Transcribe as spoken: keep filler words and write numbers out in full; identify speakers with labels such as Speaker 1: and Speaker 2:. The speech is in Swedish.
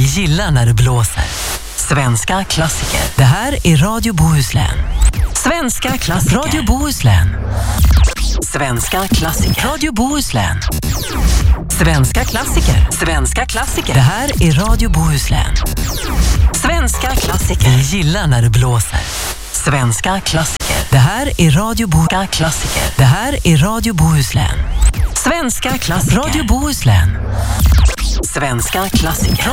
Speaker 1: gillar när det blåser. Svenska klassiker. Det här är Radio Bohuslän. Svenska klassiker. Radio Bohuslän. Svenska klassiker. Radio Bohuslän. Svenska klassiker. Svenska klassiker. Det här är Radio Bohuslän. Svenska klassiker. Vi gillar när det blåser. Svenska klassiker. Det här är Radio Bohuslän. Klassiker. Det här är Radio Bohuslän. Svenska klassiker. Radio Bohuslän. Svenska klassiker.